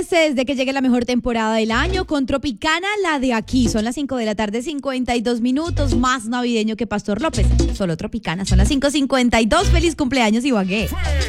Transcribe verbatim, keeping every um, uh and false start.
Prepárese desde que llegue la mejor temporada del año con Tropicana, la de aquí. Son las cinco de la tarde, cincuenta y dos minutos, más navideño que Pastor López. Solo Tropicana, son las cinco cincuenta y dos. Feliz cumpleaños, Ibagué.